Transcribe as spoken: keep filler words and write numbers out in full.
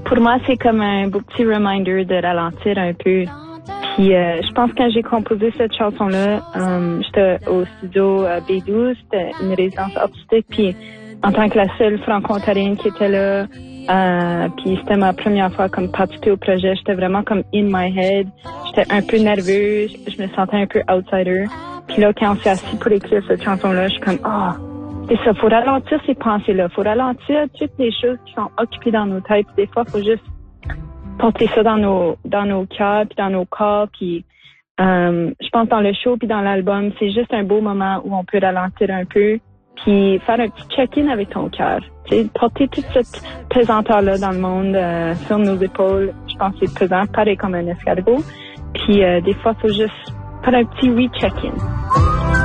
pour moi, c'est comme un beau petit reminder de ralentir un peu. Puis euh, je pense que quand j'ai composé cette chanson-là, euh, j'étais au studio euh, B douze, c'était une résidence artistique, puis en tant que la seule franco-ontarienne qui était là, euh, puis c'était ma première fois comme participer au projet, j'étais vraiment comme in my head, j'étais un peu nerveuse, je me sentais un peu outsider. Puis là, quand on s'est assis pour écrire cette chanson-là, je suis comme, ah, oh, c'est ça, faut ralentir ces pensées-là, faut ralentir toutes les choses qui sont occupées dans nos têtes. Des fois, faut juste porter ça dans nos dans nos cœurs puis dans nos corps. Puis euh, je pense dans le show puis dans l'album, c'est juste un beau moment où on peut ralentir un peu puis faire un petit check-in avec ton cœur. Tu sais, porter toute cette pesanteur-là dans le monde euh, sur nos épaules, je pense que c'est pesant, pareil comme un escargot. Puis euh, des fois, faut juste faire un petit re-check-in.